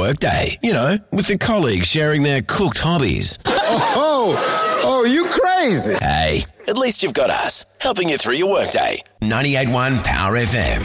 workday. You know, with the colleagues sharing their cooked hobbies. Oh, you crazy. Hey, at least you've got us, helping you through your workday. 98.1 Power FM.